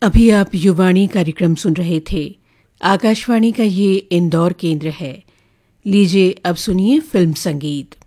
अभी आप युवाणी कार्यक्रम सुन रहे थे। आकाशवाणी का ये इंदौर केंद्र है। लीजिए अब सुनिए फिल्म संगीत।